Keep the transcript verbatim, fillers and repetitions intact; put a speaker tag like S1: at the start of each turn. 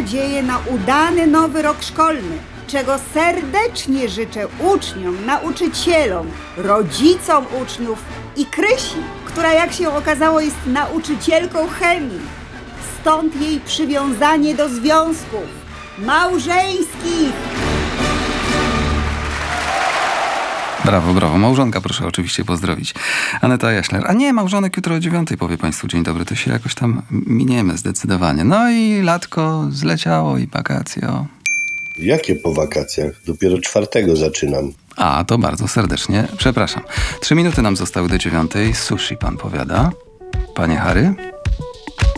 S1: nadzieję na udany nowy rok szkolny, czego serdecznie życzę uczniom, nauczycielom, rodzicom uczniów i Krysi, która jak się okazało jest nauczycielką chemii. Stąd jej przywiązanie do związków małżeńskich.
S2: Brawo, brawo. Małżonka proszę oczywiście pozdrowić. Aneta Jaśler. A nie, małżonek jutro o dziewiątej powie Państwu dzień dobry. To się jakoś tam miniemy zdecydowanie. No i latko zleciało i wakacje. O.
S3: Jakie po wakacjach? Dopiero czwartego zaczynam.
S2: A, to bardzo serdecznie przepraszam. Trzy minuty nam zostały do dziewiątej. Sushi pan powiada. Panie Harry?